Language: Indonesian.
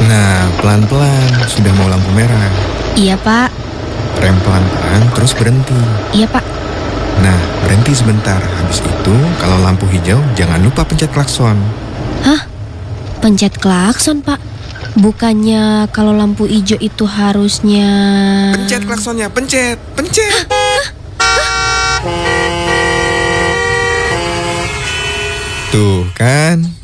Nah, pelan-pelan, sudah mau lampu merah. Iya, Pak. Rem pelan-pelan, terus berhenti. Iya, Pak. Nah, berhenti sebentar. Habis itu, kalau lampu hijau, jangan lupa pencet klakson. Hah? Pencet klakson, Pak? Bukannya kalau lampu hijau itu harusnya... Pencet klaksonnya, pencet. Tuh kan,